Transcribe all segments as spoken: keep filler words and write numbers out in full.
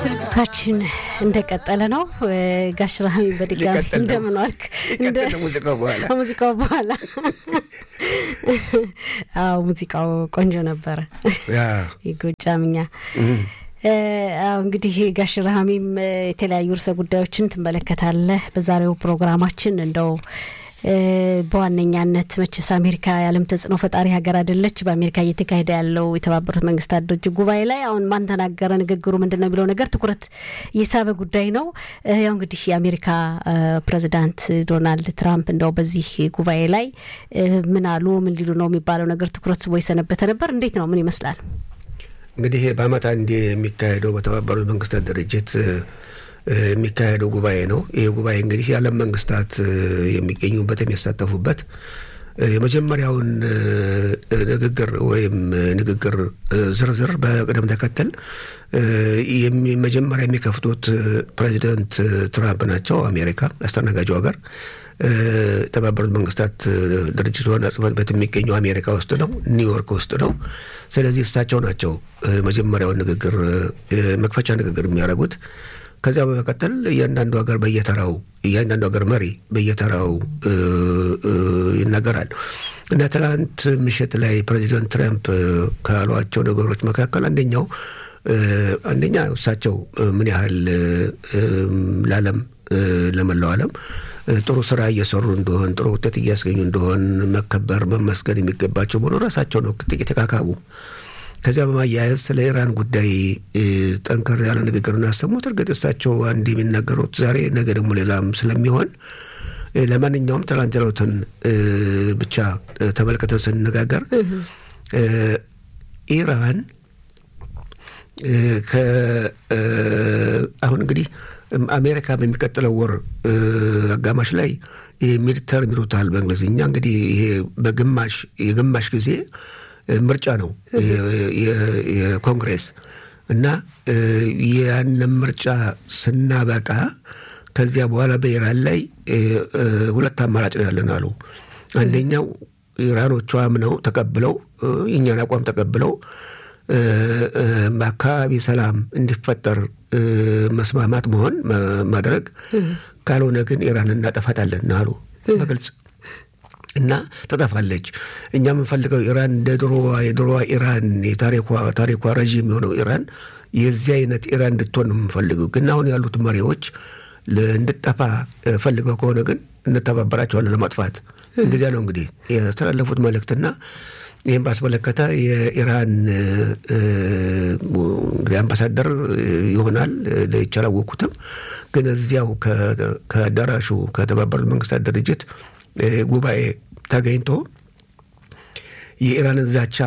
ስርጭታችን እንደቀጠለ ነው ጋሽ ራህሚ በድጋሚ እንደምን ዋልክ እንደ ሙዚቃው በኋላ ሙዚቃው በኋላ አው ሙዚቃው ቆንጆ ነበር ያ ይጎጫምኛ አው እንግዲህ ጋሽ ራህሚም የተለያዩ ርዕሰ ጉዳዮችን ተመለከታለህ በዛሬው ፕሮግራማችን እንደው በዋነኛነት መቼስ አሜሪካ ያለም ተጽዕኖ ፈጣሪ ሀገር አይደለች በአሜሪካ እየተካሄደ ያለው የተባበሩት መንግስታት ድርጅት ጉባኤ ላይ አሁን ማን ተናገረ ንግግሩ ምንድነው ብለው ነገር ትኩረት የሳበ ጉዳይ ነው ያው እንግዲህ የአሜሪካ ፕሬዝዳንት ዶናልድ ትራምፕ እንደው በዚህ ጉባኤ ላይ ምን አሉ ምን ሊሉ ነው የሚባለው ነገር ትኩረት ስቦ ይሰነበተ ነበር እንዴት ነው ምን ይመስላል እንግዲህ በአመት አንዴ የሚካሄደው በተባበሩት መንግስታት ድርጅት የሚካሄደው ጉባኤ ነው ይሄ ጉባኤ እንግዲህ የዓለም መንግስታት የሚገኙበት የሚሳተፉበት የመጀመሪያውን ንግግር ወይም ንግግር ዝርዝር በቅደም ተከተል የመጀመሪያ የሚከፍቱት ፕሬዚዳንት ትራምፕ ናቸው አሜሪካ አስተናጋጁ ሀገር የተባበሩት መንግስታት ድርጅት ዋና ጽሕፈት ቤት የሚገኘው አሜሪካ ውስጥ ነው ኒውዮርክ ውስጥ ነው ስለዚህ እሳቸው ናቸው መጀመሪያውን ንግግር መክፈቻ ንግግር የሚያደርጉት ከዛ በመቀጠል እያንዳንዱ ሀገር በየተራው እያንዳንዱ ሀገር መሪ በየተራው ይናገራል እና ትላንት ምሽት ላይ ፕሬዚዳንት ትራምፕ ካሏቸው ነገሮች መካከል አንደኛው አንደኛ እሳቸው ምን ያህል ለዓለም ለመላው ዓለም ጥሩ ስራ እየሰሩ እንደሆነ ጥሩ ውጤት እያስገኙ እንደሆነ መከበር መመስገን የሚገባቸው ብሎ ራሳቸው ነው ጥቂት ተካካቡ ከዛ በማያያዝ ስለ ኢራን ጉዳይ ጠንከር ያለ ንግግር እናሰሙት እርግጥ እሳቸው አንድ የሚናገሩት ዛሬ ነገ ደግሞ ሌላም ስለሚሆን ለማንኛውም ትላንት ያሉትን ብቻ ተመልክተን ስንነጋገር ኢራን ከ አሁን እንግዲህ አሜሪካ በሚቀጥለው ወር አጋማሽ ላይ ሚድተርም ይሉታል በእንግሊዝኛ እንግዲህ ይሄ በግማሽ የግማሽ ጊዜ ምርጫ ነው የኮንግሬስ እና ያን ምርጫ ስናበቃ ከዚያ በኋላ በኢራን ላይ ሁለት አማራጭ ነው ያለን አሉ አንደኛው ኢራኖቹ አምነው ተቀብለው የኛን አቋም ተቀብለው በአካባቢ ሰላም እንዲፈጠር መስማማት መሆን ማድረግ ካልሆነ ግን ኢራን እናጠፋታለን አሉ በግልጽ እና ተጠፋለች እኛ የምንፈልገው ኢራን እንደድሮዋ የድሮዋ ኢራን የታሪኳ ታሪኳ ረጅም የሆነው ኢራን የዚህ አይነት ኢራን እንድትሆን ነው የምንፈልገው ግን አሁን ያሉት መሪዎች እንድትጠፋ ፈልገው ከሆነ ግን እንተባበራቸዋለን ለማጥፋት እንደዚያ ነው እንግዲህ የተላለፉት መልእክትና ይሄን ባስመለከተ የኢራን እንግዲህ አምባሳደር ይሆናል ለይቻላወቁትም ግን እዚያው ከዳራሹ ከተባበሩት መንግስታት ድርጅት ጉባኤ ተገኝቶ የኢራን ዛቻ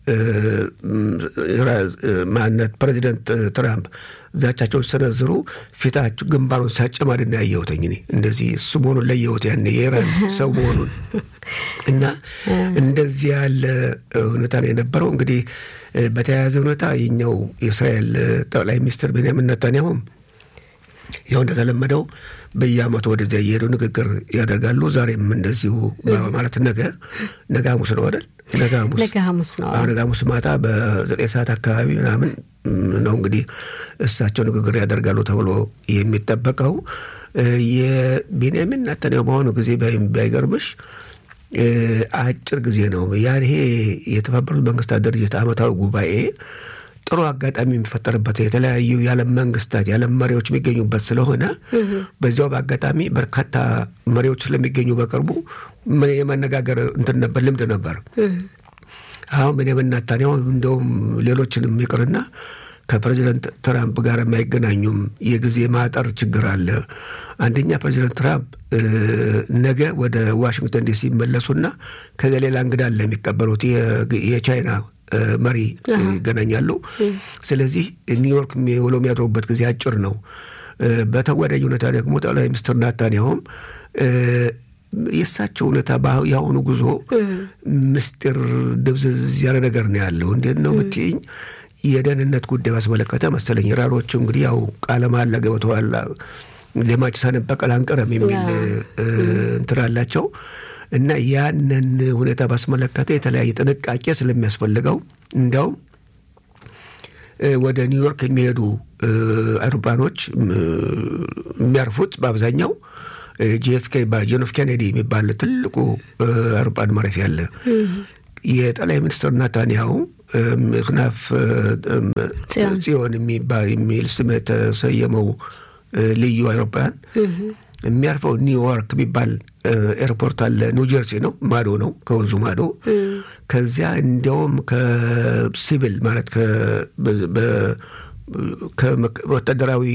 ማነት ፕሬዚዳንት ትራምፕ ዛቻቸውን ሰነዝሩ ፊታቸው ግንባሩን ሳጨማድና ያየሁትኝ እኔ እንደዚህ እሱ መሆኑን ለየሁት ያን የኢራን ሰው መሆኑን እና እንደዚህ ያለ ሁኔታ ነው የነበረው እንግዲህ በተያያዘ ሁኔታ የኛው የእስራኤል ጠቅላይ ሚኒስትር ቤንያሚን ኔታንያሁ ያው እንደተለመደው በየአመቱ ወደዚያ እየሄዱ ንግግር ያደርጋሉ ዛሬም እንደዚሁ ማለት ነገ ነገ ሐሙስ ነው አይደል ነገ ሐሙስ ነገ ሐሙስ ነው አሁን ነገ ሐሙስ ማታ በዘጠኝ ሰዓት አካባቢ ምናምን ነው እንግዲህ እሳቸው ንግግር ያደርጋሉ ተብሎ የሚጠበቀው የቤንያሚን ኔታንያሁ በሆነ ጊዜ ባይገርምሽ አጭር ጊዜ ነው ያን ይሄ የተባበሩት መንግስታት ድርጅት አመታዊ ጉባኤ ጥሩ አጋጣሚ የሚፈጠርበት የተለያዩ የዓለም መንግስታት የዓለም መሪዎች የሚገኙበት ስለሆነ በዚያው በአጋጣሚ በርካታ መሪዎች ስለሚገኙ በቅርቡ ምን የመነጋገር እንትን ነበር ልምድ ነበር አሁን ቤንያሚን ኔታንያሁ እንደውም ሌሎችንም ይቅርና ከፕሬዚዳንት ትራምፕ ጋር የማይገናኙም የጊዜ ማጠር ችግር አለ አንደኛ ፕሬዚዳንት ትራምፕ ነገ ወደ ዋሽንግተን ዲሲ መለሱና ከዚያ ሌላ እንግዳ አለ የሚቀበሉት የቻይና መሪ ገናኛሉ ስለዚህ ኒውዮርክ የሚውለው የሚያድሩበት ጊዜ አጭር ነው በተጓዳኝ ሁኔታ ደግሞ ጠቅላይ ሚኒስትር ኔታንያሁም የሳቸው ሁኔታ ያሁኑ ጉዞ ምስጢር ድብዝዝ ያለ ነገር ነው ያለው እንዴት ነው ብትይኝ የደህንነት ጉዳይ ባስመለከተ መሰለኝ ኢራኖቹ እንግዲህ ያው ቃለ መሃላ ገብተዋል ለማጭ ሳንበቀል አንቀርም የሚል እንትራላቸው እና ያንን ሁኔታ ባስመለከተ የተለያየ ጥንቃቄ ስለሚያስፈልገው እንደው ወደ ኒውዮርክ የሚሄዱ አውሮፕላኖች የሚያርፉት በአብዛኛው ጂኤፍኬ ጆን ኤፍ ኬኔዲ የሚባል ትልቁ አውሮፕላን ማረፊያ አለ። የጠቅላይ ሚኒስትር ናታንያሁ ምክናፍ ጽዮን የሚባል የሚል ስም የተሰየመው ልዩ አውሮፕላን የሚያርፈው ኒውዮርክ የሚባል ኤርፖርት አለ። ኒው ጀርሲ ነው፣ ማዶ ነው፣ ከወንዙ ማዶ። ከዚያ እንዲያውም ከሲቪል ማለት ከወታደራዊ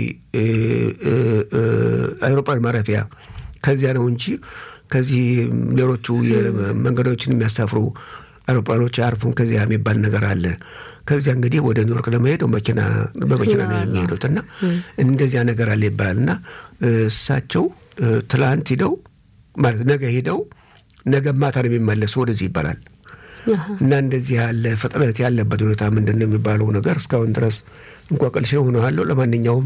አውሮፕላን ማረፊያ ከዚያ ነው እንጂ ከዚህ ሌሎቹ የመንገዶችን የሚያሳፍሩ አውሮፕላኖች አርፉን ከዚያ የሚባል ነገር አለ። ከዚያ እንግዲህ ወደ ኒውዮርክ ለመሄድ መኪና በመኪና ነው የሚሄዱትና እንደዚያ ነገር አለ ይባላልና እሳቸው ትላንት ሄደው ማለት ነገ ሄደው ነገ ማታ ነው የሚመለሱ ወደዚህ ይባላል። እና እንደዚህ ያለ ፍጥነት ያለበት ሁኔታ ምንድነው የሚባለው ነገር እስካሁን ድረስ እንኳን ቀልሽ ነው ሆነዋል። ለማንኛውም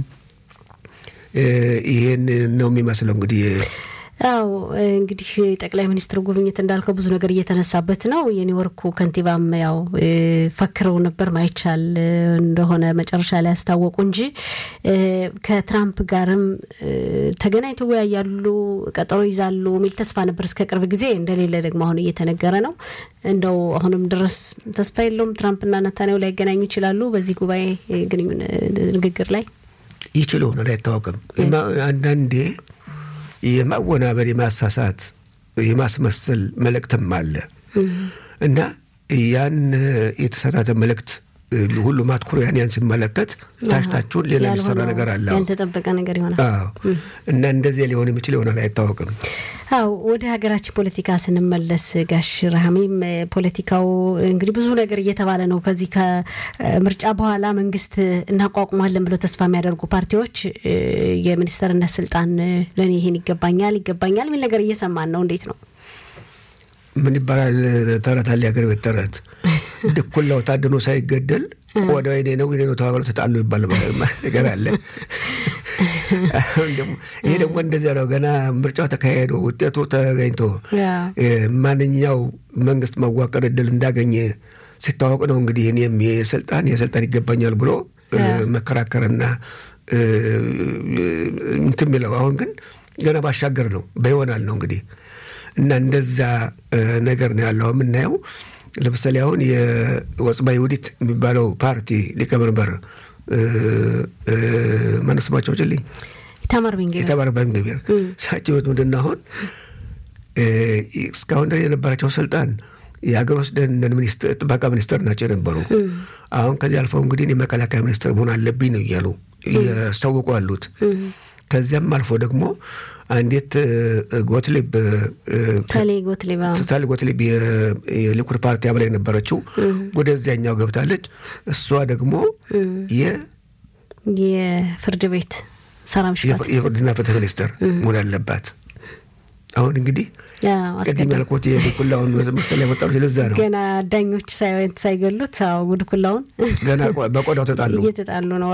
ይሄን ነው የሚመስለው እንግዲህ አው እንግዲህ ጠቅላይ ሚኒስትሩ ጉብኝት እንዳልከው ብዙ ነገር እየተነሳበት ነው። የኒውዮርኩ ከንቲባም ያው ፈክረው ነበር ማይቻል እንደሆነ መጨረሻ ላይ ያስታወቁ እንጂ ከትራምፕ ጋርም ተገናኝተው ያያሉ ቀጠሮ ይዛሉ ሚል ተስፋ ነበር እስከ ቅርብ ጊዜ እንደሌለ ደግሞ አሁን እየተነገረ ነው። እንደው አሁንም ድረስ ተስፋ የለውም ትራምፕና ናታንያሁ ላይ ገናኙ ይችላሉ በዚህ ጉባኤ ግንኙነት ንግግር ላይ ይችላል ነው አይታወቅም። አንዳንዴ የማወናበል የማሳሳት የማስመሰል መልእክትም አለ እና ያን የተሳሳተ መልእክት ሁሉ ማትኩሩ ያን ያን ሲመለከት ታሽታችሁን ሌላ የሚሰራ ነገር አለ ያልተጠበቀ ነገር ይሆናል። አዎ እና እንደዚህ ሊሆን የሚችል ይሆናል አይታወቅም። አው ወደ ሀገራችን ፖለቲካ ስንመለስ ጋሽ ረሃሚም ፖለቲካው እንግዲህ ብዙ ነገር እየተባለ ነው። ከዚህ ከምርጫ በኋላ መንግስት እናቋቁማለን ብለው ተስፋ የሚያደርጉ ፓርቲዎች የሚኒስተርነት ስልጣን ለኔ ይሄን ይገባኛል ይገባኛል ምን ነገር እየሰማን ነው። እንዴት ነው? ምን ይባላል ተረት አለ ያገር በተረት ድኩላው ታድኖ ሳይገደል ቆዳው እኔ ነው እኔ ነው ተባብሎ ተጣሉ ይባል ነገር አለ። ይሄ ደግሞ እንደዚያ ነው። ገና ምርጫው ተካሄዶ ውጤቱ ተገኝቶ ማንኛው መንግስት መዋቀር እድል እንዳገኘ ሲታወቅ ነው እንግዲህ እኔም የስልጣን የስልጣን ይገባኛል ብሎ መከራከርና እንትን የሚለው አሁን ግን ገና ባሻገር ነው በይሆናል ነው እንግዲህ እና እንደዛ ነገር ነው ያለው ምናየው። ለምሳሌ አሁን የወጽባ ይሁዲት የሚባለው ፓርቲ ሊቀመንበር ማንስማቸው ጀልኝ ኢታማር ቢን ገበየር ኢታማር ቢን ገበየር ሳቸው ምንድነው አሁን እስካሁን ድረስ የነበራቸው ስልጣን የሀገር ውስጥ ደህንነት ሚኒስትር ጥበቃ ሚኒስትር ናቸው የነበሩ። አሁን ከዚህ አልፈው እንግዲህ የመከላከያ ሚኒስትር መሆን አለብኝ ነው እያሉ ያስታወቁ አሉት። ከዚያም አልፎ ደግሞ አንዲት ጎትሊብ ታሊ ጎትሊብ ታሊ ጎትሊብ የሊኩድ ፓርቲ አባል የነበረችው ወደዚያኛው ገብታለች። እሷ ደግሞ የ የፍርድ ቤት ሰላም ሽፋት የፍርድና ፍትህ ሚኒስትር መሆን አለባት። አሁን እንግዲህ ቀድም ያልኩት የዲኩላውን መሰለ ያመጣው ስለዛ ነው። ገና ዳኞች ሳይወንት ሳይገሉት አው ዲኩላውን ገና በቆዳው ተጣሉ እየተጣሉ ነው።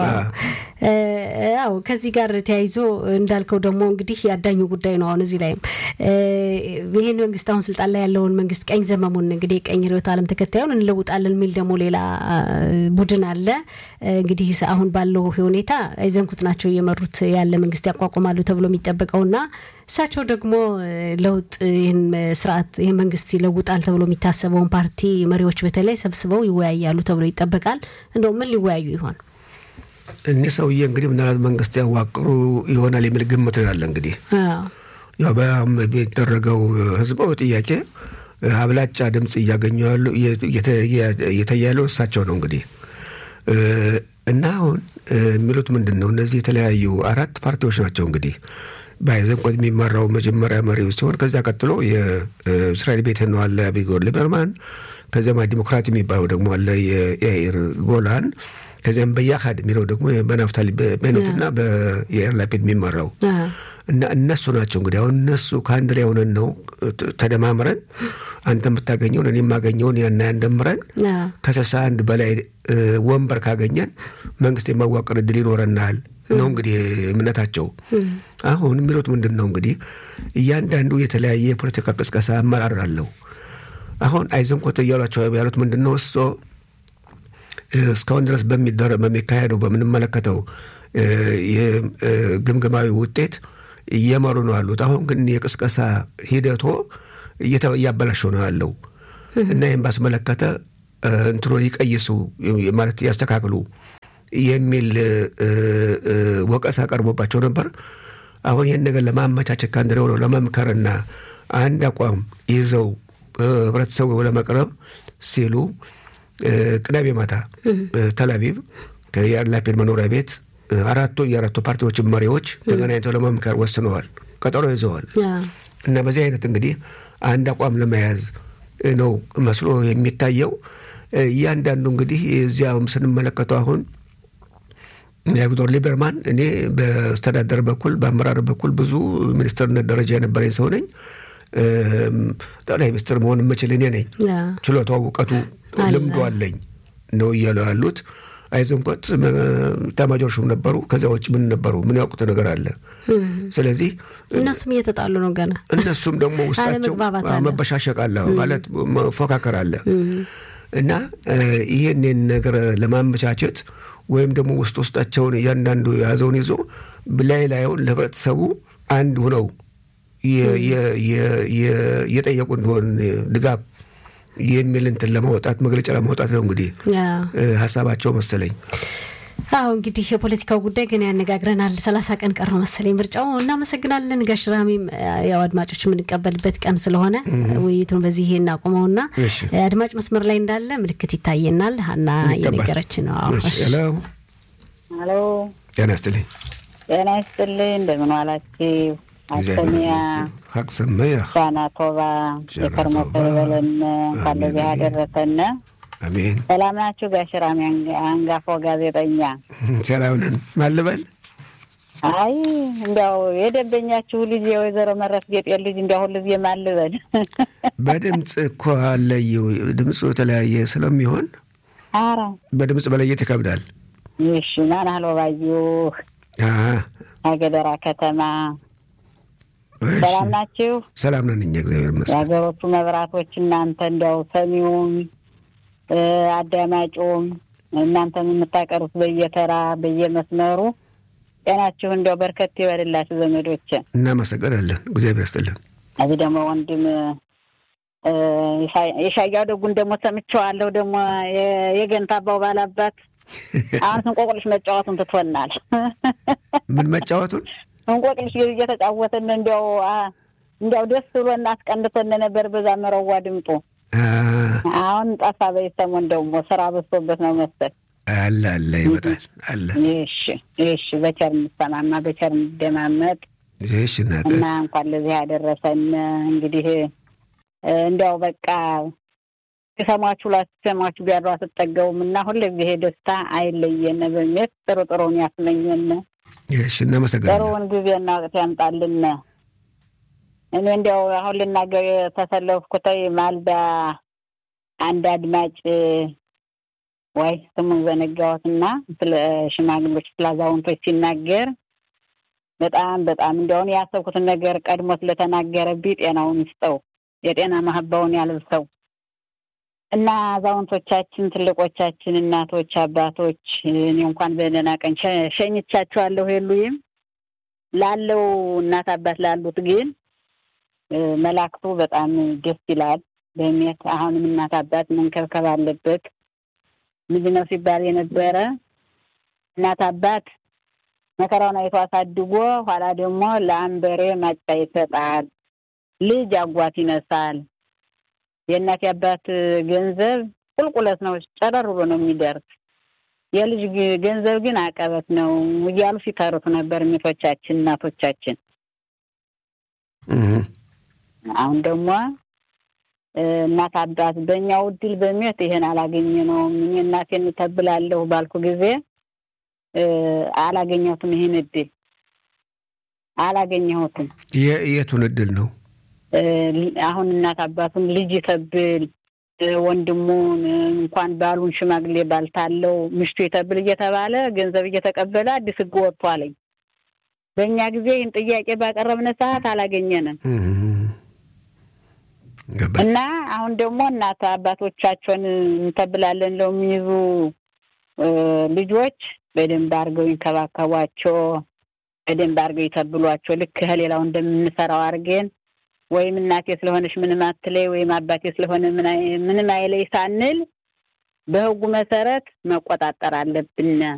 አው ከዚህ ጋር ተያይዞ እንዳልከው ደግሞ እንግዲህ ያዳኙ ጉዳይ ነው። አሁን እዚህ ላይም ይሄን መንግስት አሁን ስልጣን ላይ ያለውን መንግስት ቀኝ ዘመሙን እንግዲህ ቀኝ ርዕዮተ ዓለም ተከታዩን እንለውጣለን ሚል ደግሞ ሌላ ቡድን አለ። እንግዲህ አሁን ባለው ሁኔታ አይዘንኩት ናቸው የመሩት ያለ መንግስት ያቋቁማሉ ተብሎ የሚጠበቀውና እሳቸው ደግሞ ለውጥ ይሄን ስርዓት ይሄን መንግስት ይለውጣል ተብሎ የሚታሰበውን ፓርቲ መሪዎች በተለይ ሰብስበው ይወያያሉ ተብሎ ይጠበቃል። እንደው ምን ሊወያዩ ይሆን? እኔ ሰውዬ እንግዲህ ምናልባት መንግስት ያዋቅሩ ይሆናል የሚል ግምት አለ። እንግዲህ አዎ ያው በሚደረገው ህዝባዊ ጥያቄ አብላጫ ድምጽ እያገኙ ያሉ እየተያሉ እሳቸው ነው እንግዲህ እና አሁን የሚሉት ምንድነው እነዚህ የተለያዩ አራት ፓርቲዎች ናቸው እንግዲህ ባይዘን ቆድ የሚመራው መጀመሪያ መሪው ሲሆን ከዛ ቀጥሎ የእስራኤል ቤት ነው አለ አቢጎር ሊበርማን ከዛም ዲሞክራት የሚባለው ደግሞ አለ የያኢር ጎላን ከዛም በያሃድ የሚለው ደግሞ በናፍታሊ በቤኖትና በያኢር ላፒድ የሚመራው እና እነሱ ናቸው እንግዲህ አሁን እነሱ ከአንድ ላይ ሆነን ነው ተደማምረን አንተ የምታገኘው እኔ የማገኘው ያና ያንደምረን ከሰሳ አንድ በላይ ወንበር ካገኘን መንግስት የማዋቀር እድል ይኖረናል ነው እንግዲህ እምነታቸው። አሁን የሚሉት ምንድነው እንግዲህ እያንዳንዱ የተለያየ የፖለቲካ ቅስቀሳ አመራር አለው። አሁን አይዘንኮት ያሏቸው ያሉት ምንድነው እሱ እስካሁን ድረስ በሚደረግ በሚካሄደው በምንመለከተው የግምገማዊ ውጤት እየመሩ ነው ያሉት። አሁን ግን የቅስቀሳ ሂደቱ እያበላሸው ነው ያለው እና ይህን ባስመለከተ እንትኑን ይቀይሱ ማለት ያስተካክሉ የሚል ወቀሳ ቀርቦባቸው ነበር። አሁን ይህን ነገር ለማመቻቸት ካንድ ነው ለመምከርና አንድ አቋም ይዘው ህብረተሰቡ ለመቅረብ ሲሉ ቅዳሜ ማታ ቴል አቪቭ ከያር ላፒድ መኖሪያ ቤት አራቱ የአራቱ ፓርቲዎች መሪዎች ተገናኝተው ለመምከር ወስነዋል፣ ቀጠሮ ይዘዋል እና በዚህ አይነት እንግዲህ አንድ አቋም ለመያዝ ነው መስሎ የሚታየው። ያንዳንዱ እንግዲህ እዚያው ስንመለከተው አሁን የቪክቶር ሊበርማን እኔ በስተዳደር በኩል በአመራር በኩል ብዙ ሚኒስትርነት ደረጃ የነበረኝ ሰው ነኝ። ጠቅላይ ሚኒስትር መሆን የምችል እኔ ነኝ፣ ችሎታው እውቀቱ ልምዱ አለኝ ነው እያሉ ያሉት። አይዘንቆት ተማጆር ሹም ነበሩ። ከዛ ውጭ ምን ነበሩ? ምን ያውቁት ነገር አለ? ስለዚህ እነሱም እየተጣሉ ነው ገና። እነሱም ደግሞ ውስጣቸው መበሻሸቅ አለ ማለት መፎካከር አለ እና ይሄንን ነገር ለማመቻቸት ወይም ደግሞ ውስጥ ውስጣቸውን እያንዳንዱ ያዘውን ይዞ ብላይ ላይውን ለህብረተሰቡ አንድ ሆነው የጠየቁ እንደሆን ድጋፍ የሚል እንትን ለማውጣት መግለጫ ለማውጣት ነው እንግዲህ ሐሳባቸው መሰለኝ። አዎ እንግዲህ የፖለቲካው ጉዳይ ግን ያነጋግረናል። ሰላሳ ቀን ቀር ነው መሰለኝ ምርጫው። እናመሰግናለን ጋሽ ራሚም ያው አድማጮች የምንቀበልበት ቀን ስለሆነ ውይይቱን በዚህ እናቆመውና አድማጭ መስመር ላይ እንዳለ ምልክት ይታየናል። ሀና የነገረች ነው። እሺ ሄሎ ሄሎ ጤና ይስጥልኝ። ጤና ይስጥልኝ። እንደምን ዋላችሁ? አሰሚያ ሀቅሰመያ ሳናቶባ የከርሞተበለን ካለዚህ ያደረሰን አሜን። ሰላም ናችሁ ጋሽ ራሚ አንጋፋው ጋዜጠኛ? ሰላም ነን። ማልበል አይ እንዲያው የደንበኛችሁ ልጅ የወይዘሮ መረስ ጌጤ ልጅ እንዲያው ሁሉ ጊዜ ማልበል በድምጽ እኮ አለየው ድምጹ የተለያየ ስለሚሆን አራ በድምጽ በለየት ይከብዳል። እሺ ማን አለው ባዩ አሃ አገደራ ከተማ ሰላም ናችሁ? ሰላም ነን እኛ እግዚአብሔር ይመስገን። ያገሮቹ መብራቶች እናንተ እንዲያው ሰሚውም አዳማጩም እናንተም የምታቀሩት በየተራ በየመስመሩ ጤናችሁ እንዲያው በርከት ይበልላችሁ ዘመዶች። እናመሰግናለን እግዚአብሔር ይስጥልን። አዚ ደግሞ ወንድም የሻያው ደጉን ደግሞ ሰምቻለሁ ደግሞ የገንታባው ባላባት አሁን እንቆቅልሽ መጫወቱን ትተወናል። ምን መጫወቱን? እንቆቅልሽ እየተጫወተን እንዲያው እንዲያው ደስ ብሎና አስቀንቶን ነበር በዛ መረዋ ድምጡ። አሁን ጠፋ። በይሰሞን ደግሞ ስራ በዝቶበት ነው መሰል። አለ አለ ይመጣል አለ። እሺ እሺ በቸር እንሰማማ በቸር እንደማመጥ እሺ እናት እና እንኳን ለዚህ ያደረሰን እንግዲህ እንዲያው በቃ ከሰማችሁ ላስሰማችሁ ቢያሯ ተጠገውምና ሁልጊዜ ደስታ አይለየን በሚል ጥሩ ጥሩን ያስመኘን። እሺ እናመሰግናለን። ጥሩን ጊዜና ወቅት ያምጣልን። እኔ እንዲያው አሁን ልናገር ተሰለፍኩት ማልዳ አንድ አድማጭ ወይ ስሙን ዘነጋሁትና ስለ ሽማግሌዎች ስላዛውንቶች ሲናገር በጣም በጣም እንዲያው ያሰብኩትን ነገር ቀድሞ ስለተናገረብኝ ጤናውን ይስጠው የጤና ማህባውን ያልብሰው እና አዛውንቶቻችን ትልቆቻችን እናቶች አባቶች እኔ እንኳን በደህና ቀን ሸኝቻቸዋለሁ የሉይም ላለው እናት አባት ላሉት ግን መላክቱ በጣም ደስ ይላል። በእምነት አሁንም እናት አባት መንከብከብ አለበት። ምንድነው ሲባል የነበረ እናት አባት መከራውን አይቶ አሳድጎ ኋላ ደግሞ ለአንበሬ ማጫ ይሰጣል፣ ልጅ አጓት ይነሳል። የእናት አባት ገንዘብ ቁልቁለት ነው፣ ጨረር ብሎ ነው የሚደርስ። የልጅ ገንዘብ ግን አቀበት ነው እያሉ ሲተሩት ነበር ሚቶቻችን እናቶቻችን። አሁን ደግሞ እናት አባት በእኛው ድል በሚያት ይሄን አላገኘ ነው። ምን እናቴን ተብላለሁ ባልኩ ጊዜ አላገኘሁትም። ይሄን እድል አላገኘሁትም። የየቱን እድል ነው? አሁን እናት አባቱን ልጅ ተብል ወንድሙን እንኳን ባሉን ሽማግሌ ባልታለው ምሽቱ ይተብል እየተባለ ገንዘብ እየተቀበለ አዲስ ህግ ወጥቷልኝ። በእኛ ጊዜ ይህን ጥያቄ ባቀረብነ ሰዓት አላገኘንም እና አሁን ደግሞ እናት አባቶቻቸውን እንተብላለን ለሚይዙ ልጆች በደንብ አድርገው ይንከባከቧቸው በደንብ አድርገው ይተብሏቸው ልክ ከሌላው እንደምንሰራው አድርገን ወይም እናቴ ስለሆነሽ ምንም አትለይ ወይም አባቴ ስለሆነ ምንም አይለይ ሳንል በህጉ መሰረት መቆጣጠር አለብን